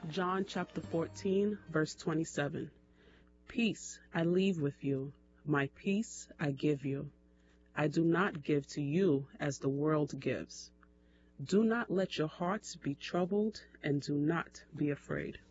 John chapter 14, verse 27. Peace I leave with you, my peace I give you. I do not give to you as the world gives. Do not let your hearts be troubled, and do not be afraid.